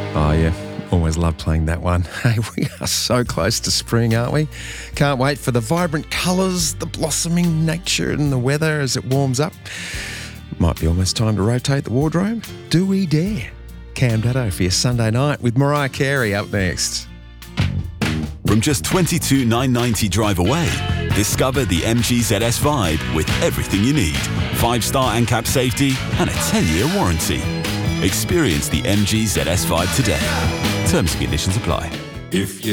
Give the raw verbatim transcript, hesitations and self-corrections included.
Oh, yeah. Always love playing that one. Hey, we are so close to spring, aren't we? Can't wait for the vibrant colours, the blossoming nature and the weather as it warms up. Might be almost time to rotate the wardrobe. Do we dare? Cam Dutto for your Sunday night with Mariah Carey up next. From just twenty-two thousand nine hundred ninety drive away, discover the M G Z S Vibe with everything you need. Five-star ANCAP safety and a ten-year warranty. Experience the M G Z S Vibe today. Terms and conditions apply. If you